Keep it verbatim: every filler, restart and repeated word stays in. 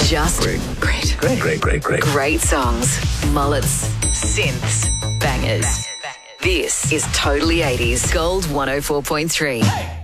Just great. Great. Great, great, great, great. Great songs. Mullets. Synths. Bangers. This is Totally eighties. Gold one oh four point three.